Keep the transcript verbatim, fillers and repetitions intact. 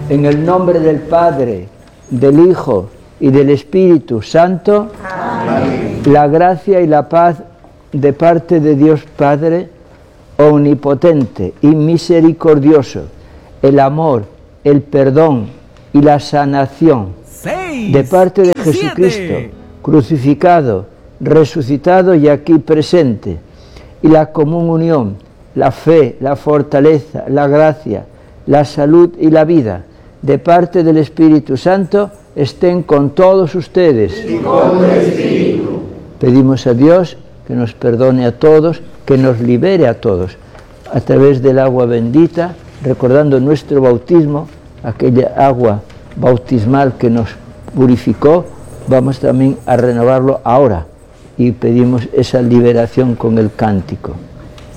En el nombre del Padre, del Hijo y del Espíritu Santo. Amén. La gracia y la paz de parte de Dios Padre omnipotente y misericordioso, el amor, el perdón y la sanación Seis, de parte de Jesucristo, siete. Crucificado, resucitado y aquí presente, y la común unión, la fe, la fortaleza, la gracia, la salud y la vida de parte del Espíritu Santo estén con todos ustedes. Y con el Espíritu. Pedimos a Dios que nos perdone a todos, que nos libere a todos, a través del agua bendita, recordando nuestro bautismo, aquella agua bautismal que nos purificó, vamos también a renovarlo ahora y pedimos esa liberación con el cántico.